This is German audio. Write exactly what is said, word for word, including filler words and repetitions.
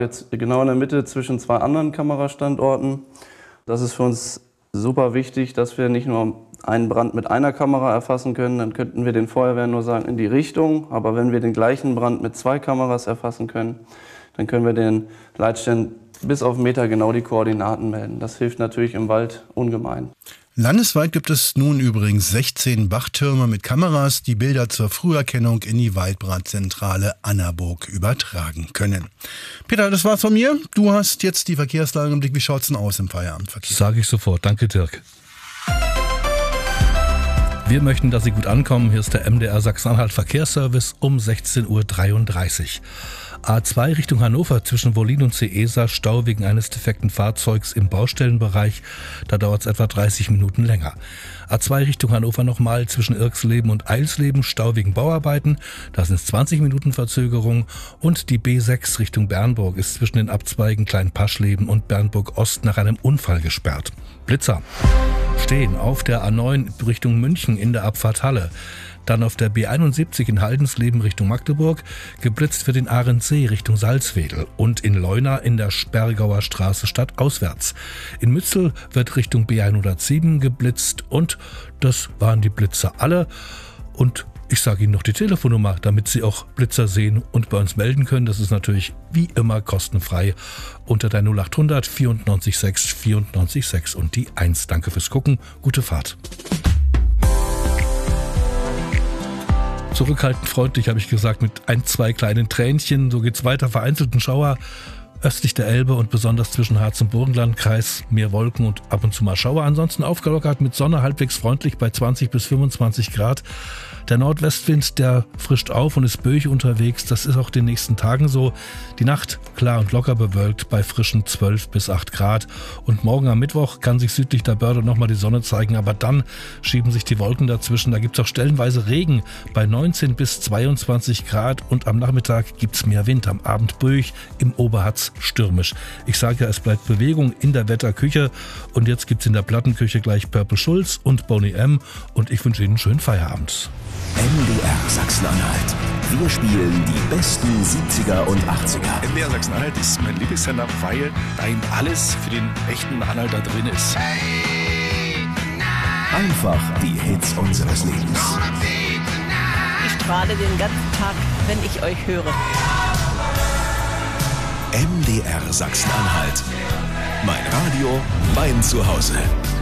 Jetzt genau in der Mitte zwischen zwei anderen Kamerastandorten. Das ist für uns super wichtig, dass wir nicht nur einen Brand mit einer Kamera erfassen können, dann könnten wir den Feuerwehren nur sagen in die Richtung. Aber wenn wir den gleichen Brand mit zwei Kameras erfassen können, dann können wir den Leitstellen bis auf Meter genau die Koordinaten melden. Das hilft natürlich im Wald ungemein. Landesweit gibt es nun übrigens sechzehn Wachtürme mit Kameras, die Bilder zur Früherkennung in die Waldbrandzentrale Annaburg übertragen können. Peter, das war's von mir. Du hast jetzt die Verkehrslage im Blick. Wie schaut's denn aus im Feierabendverkehr? Sage ich sofort. Danke, Dirk. Wir möchten, dass Sie gut ankommen. Hier ist der M D R Sachsen-Anhalt Verkehrsservice um sechzehn Uhr dreiunddreißig. A zwei Richtung Hannover zwischen Wollin und Seesa Stau wegen eines defekten Fahrzeugs im Baustellenbereich. Da dauert es etwa dreißig Minuten länger. A zwei Richtung Hannover nochmal zwischen Irksleben und Eilsleben Stau wegen Bauarbeiten. Da sind es zwanzig Minuten Verzögerung. Und die B sechs Richtung Bernburg ist zwischen den Abzweigen Kleinpaschleben und Bernburg Ost nach einem Unfall gesperrt. Blitzer stehen auf der A neun Richtung München in der Abfahrt Halle. Dann auf der B einundsiebzig in Haldensleben Richtung Magdeburg, geblitzt für den Ahrensee Richtung Salzwedel und in Leuna in der Sperrgauer Straße stadtauswärts. In Mützel wird Richtung B hundertsieben geblitzt und das waren die Blitzer alle. Und ich sage Ihnen noch die Telefonnummer, damit Sie auch Blitzer sehen und bei uns melden können. Das ist natürlich wie immer kostenfrei unter der null acht hundert vierundneunzig sechs vierundneunzig sechs und die eins. Danke fürs Gucken, gute Fahrt. Zurückhaltend freundlich, habe ich gesagt, mit ein, zwei kleinen Tränchen. So geht's weiter, vereinzelten Schauer östlich der Elbe und besonders zwischen Harz- und Burgenlandkreis. Mehr Wolken und ab und zu mal Schauer. Ansonsten aufgelockert mit Sonne, halbwegs freundlich bei zwanzig bis fünfundzwanzig Grad. Der Nordwestwind, der frischt auf und ist böig unterwegs. Das ist auch den nächsten Tagen so. Die Nacht klar und locker bewölkt bei frischen zwölf bis acht Grad. Und morgen am Mittwoch kann sich südlich der Börde nochmal die Sonne zeigen. Aber dann schieben sich die Wolken dazwischen. Da gibt es auch stellenweise Regen bei neunzehn bis zweiundzwanzig Grad. Und am Nachmittag gibt es mehr Wind. Am Abend böig, im Oberharz stürmisch. Ich sage ja, es bleibt Bewegung in der Wetterküche. Und jetzt gibt es in der Plattenküche gleich Purple Schulz und Boney M. Und ich wünsche Ihnen einen schönen Feierabend. M D R Sachsen-Anhalt. Wir spielen die besten siebziger und achtziger. M D R Sachsen-Anhalt ist mein Lieblingssender, weil da eben alles für den echten Anhalter drin ist. Einfach die Hits unseres Lebens. Ich strahle den ganzen Tag, wenn ich euch höre. M D R Sachsen-Anhalt. Mein Radio, mein Zuhause.